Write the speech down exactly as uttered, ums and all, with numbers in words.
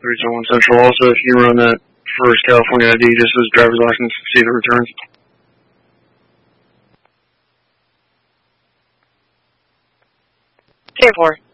three two one Central. Also, if you run that first California I D, just as driver's license, see if it returns. ten four.